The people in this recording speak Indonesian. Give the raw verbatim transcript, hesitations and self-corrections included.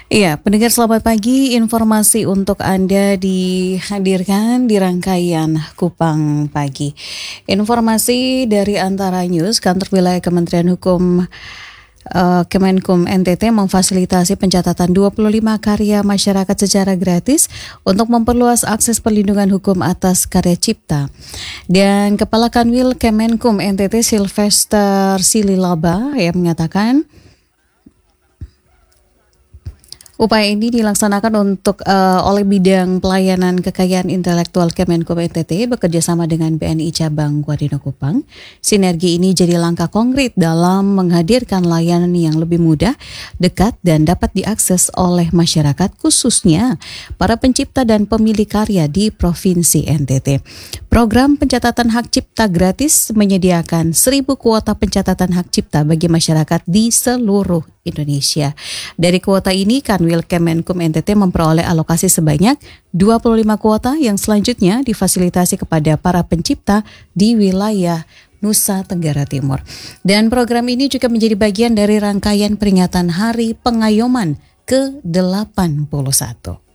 Iya, pendengar selamat pagi. Informasi untuk Anda dihadirkan di rangkaian Kupang Pagi. Informasi dari Antara News, Kantor Wilayah Kementerian Hukum eh, Kemenkum N T T memfasilitasi pencatatan dua puluh lima karya masyarakat secara gratis untuk memperluas akses perlindungan hukum atas karya cipta. Dan Kepala Kanwil Kemenkum N T T Sylvester Sililaba yang mengatakan upaya ini dilaksanakan untuk uh, oleh bidang pelayanan kekayaan intelektual Kemenkum N T T bekerjasama dengan B N I Cabang Guarino Kupang. Sinergi ini jadi langkah konkret dalam menghadirkan layanan yang lebih mudah, dekat, dan dapat diakses oleh masyarakat, khususnya para pencipta dan pemilik karya di Provinsi N T T. Program pencatatan hak cipta gratis menyediakan seribu kuota pencatatan hak cipta bagi masyarakat di seluruh Indonesia. Dari kuota ini, Kanwil Kemenkum N T T memperoleh alokasi sebanyak dua puluh lima kuota yang selanjutnya difasilitasi kepada para pencipta di wilayah Nusa Tenggara Timur. Dan program ini juga menjadi bagian dari rangkaian peringatan Hari Pengayoman ke delapan puluh satu.